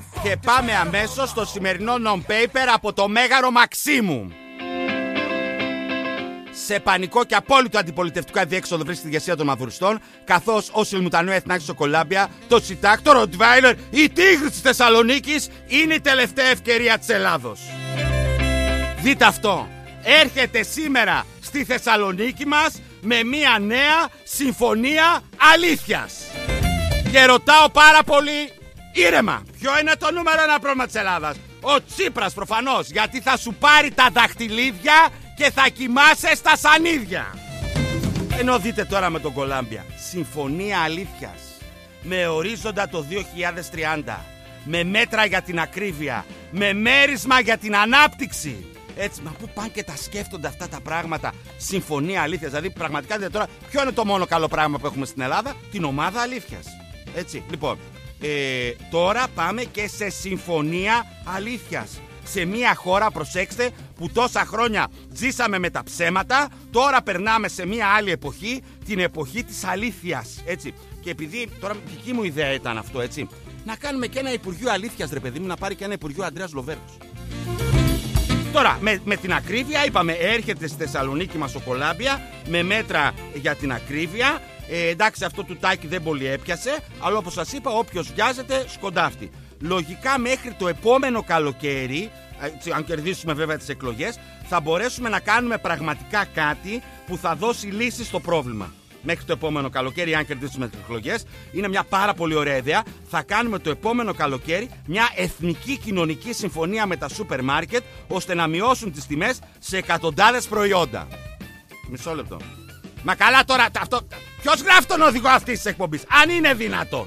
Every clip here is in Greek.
Και πάμε αμέσως στο σημερινό non-paper από το Μέγαρο Μαξίμου. Σε πανικό και απόλυτο αντιπολιτευτικό αδιέξοδο βρίσκεται η ηγεσία των μαδουριστών, καθώς ο Σιλμουτανού Εθνάκης στο Κολάμπια, το Τσιτάκ, το Ροτβάιλερ, η Τίγρη της Θεσσαλονίκης είναι η τελευταία ευκαιρία της Ελλάδος. Δείτε αυτό. Έρχεται σήμερα στη Θεσσαλονίκη μας με μια νέα συμφωνία αλήθειας. Και ρωτάω πάρα πολύ ήρεμα, ποιο είναι το νούμερο ένα πρόβλημα της Ελλάδας? Ο Τσίπρας προφανώς, γιατί θα σου πάρει τα δαχτυλίδια και θα κοιμάσαι στα σανίδια. Ενώ δείτε τώρα με τον Κολάμπια, συμφωνία αλήθειας, με ορίζοντα το 2030, με μέτρα για την ακρίβεια, με μέρισμα για την ανάπτυξη. Έτσι, μα πού πάνε και τα σκέφτονται αυτά τα πράγματα? Συμφωνία αλήθειας. Δηλαδή, πραγματικά δείτε τώρα, ποιο είναι το μόνο καλό πράγμα που έχουμε στην Ελλάδα? Την ομάδα αλήθειας. Έτσι, λοιπόν, τώρα πάμε και σε συμφωνία αλήθειας. Σε μια χώρα, προσέξτε, που τόσα χρόνια ζήσαμε με τα ψέματα, τώρα περνάμε σε μια άλλη εποχή, την εποχή της αλήθειας. Έτσι. Και επειδή τώρα δική μου ιδέα ήταν αυτό, έτσι, να κάνουμε και ένα Υπουργείο Αλήθειας, ρε παιδί μου, να πάρει και ένα Υπουργείο Ανδρέας Λοβέρδος. Τώρα, με την ακρίβεια, είπαμε, έρχεται στη Θεσσαλονίκη μας ο Κολάμπια με μέτρα για την ακρίβεια. Εντάξει, αυτό του Τάκη δεν πολύ έπιασε, αλλά όπως σας είπα, όποιος βιάζεται σκοντάφτει. Λογικά μέχρι το επόμενο καλοκαίρι, αν κερδίσουμε βέβαια τις εκλογές, θα μπορέσουμε να κάνουμε πραγματικά κάτι που θα δώσει λύση στο πρόβλημα. Μέχρι το επόμενο καλοκαίρι, αν κερδίσουμε τις εκλογές, είναι μια πάρα πολύ ωραία ιδέα. Θα κάνουμε το επόμενο καλοκαίρι μια εθνική κοινωνική συμφωνία με τα σούπερ μάρκετ, ώστε να μειώσουν τις τιμές σε εκατοντάδες προϊόντα. Μισό λεπτό. Μα καλά τώρα, αυτό, ποιος γράφει τον οδηγό αυτής της εκπομπής, αν είναι δυνατόν?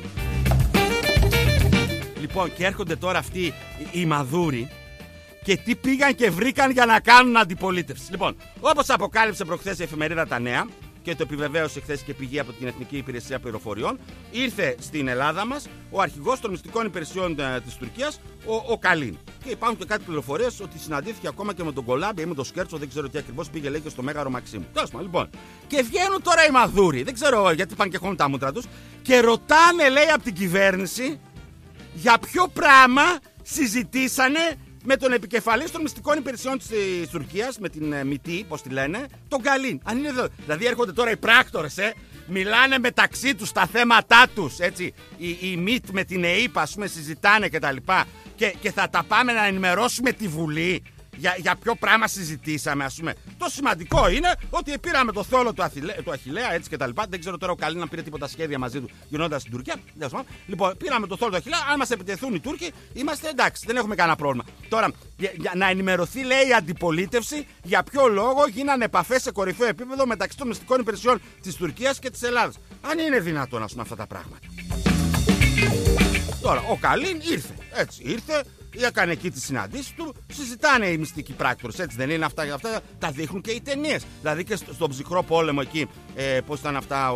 Λοιπόν, και έρχονται τώρα αυτοί οι μαδούροι και τι πήγαν και βρήκαν για να κάνουν αντιπολίτευση. Λοιπόν, όπως αποκάλυψε προχθές η εφημερίδα Τα Νέα και το επιβεβαίωσε χθες και πηγή από την Εθνική Υπηρεσία Πληροφοριών, ήρθε στην Ελλάδα μας ο αρχηγός των μυστικών υπηρεσιών της Τουρκίας, ο Καλίν. Και υπάρχουν και κάτι πληροφορίες ότι συναντήθηκε ακόμα και με τον Κολάμπια ή με τον Σκέρτσο, δεν ξέρω τι ακριβώς, πήγε λέει και στο Μέγαρο Μαξίμου. Τέλος πάντων, λοιπόν. Και βγαίνουν τώρα οι μαδούροι, δεν ξέρω γιατί πάνε και χώνουν τα μούτρα τους, και ρωτάνε, λέει, από την κυβέρνηση για ποιο πράγμα συζητήσανε με τον επικεφαλής των μυστικών υπηρεσιών της Τουρκίας, με την ΜΙΤΗ, πώς τη λένε, τον Καλίν. Αν είναι εδώ. Δηλαδή έρχονται τώρα οι πράκτορες, μιλάνε μεταξύ τους τα θέματά τους, έτσι. Η ΜΙΤ με την ΕΙΠ, ας πούμε, συζητάνε κτλ. Και θα τα πάμε να ενημερώσουμε τη Βουλή για ποιο πράγμα συζητήσαμε, ας πούμε. Το σημαντικό είναι ότι πήραμε το θόλο του Αχιλλέα, έτσι κτλ. Δεν ξέρω τώρα ο Καλίν να πήρε τίποτα σχέδια μαζί του γινώντας στην Τουρκία. Λοιπόν, πήραμε το θόλο του Αχιλλέα. Αν μας επιτεθούν οι Τούρκοι, είμαστε εντάξει, δεν έχουμε κανένα πρόβλημα. Τώρα, για να ενημερωθεί, λέει, η αντιπολίτευση για ποιο λόγο γίνανε επαφές σε κορυφαίο επίπεδο μεταξύ των μυστικών υπηρεσιών της Τουρκίας και της Ελλάδας. Αν είναι δυνατόν, ας πούμε, αυτά τα πράγματα. Τώρα, ο Καλίν ήρθε. Έτσι, ήρθε. Έκανε εκεί τις συναντήσεις του, συζητάνε οι μυστικοί πράκτορες, έτσι δεν είναι αυτά τα δείχνουν και οι ταινίες. Δηλαδή και στον ψυχρό πόλεμο εκεί, πώς ήταν αυτά,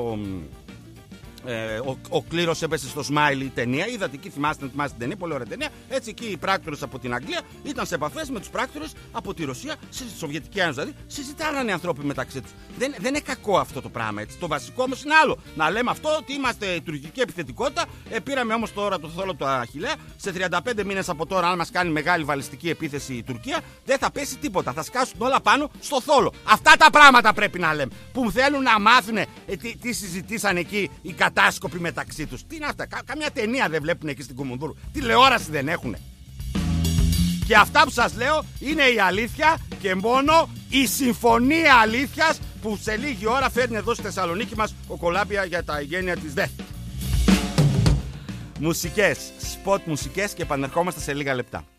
ο Κλήρος έπεσε στο Smile η ταινία. Είδατε εκεί, θυμάστε την ταινία, πολύ ωραία ταινία. Έτσι εκεί οι πράκτορες από την Αγγλία ήταν σε επαφές με τους πράκτορες από τη Ρωσία, στη Σοβιετική Ένωση δηλαδή. Συζητάγανε οι άνθρωποι μεταξύ τους. Δεν είναι κακό αυτό το πράγμα, έτσι. Το βασικό όμως είναι άλλο. Να λέμε αυτό ότι είμαστε η τουρκική επιθετικότητα. Πήραμε όμως τώρα το θόλο του Αχιλλέα. Σε 35 μήνες από τώρα, αν μας κάνει μεγάλη βαλιστική επίθεση η Τουρκία, δεν θα πέσει τίποτα. Θα σκάσουν όλα πάνω στο θόλο. Αυτά τα πράγματα πρέπει να λέμε. Που θέλουν να μάθουν τι συζητήσαν εκεί οι κατάσκοποι μεταξύ τους. Τι είναι αυτά, καμιά ταινία δεν βλέπουν εκεί στην Κουμουνδούρου. Τηλεόραση δεν έχουν. Και αυτά που σας λέω είναι η αλήθεια και μόνο η συμφωνία αλήθειας που σε λίγη ώρα φέρνει εδώ στη Θεσσαλονίκη μας ο Κολάμπια για τα γένεια της ΔΕΘ. Μουσικές, σποτ μουσικές και επανερχόμαστε σε λίγα λεπτά.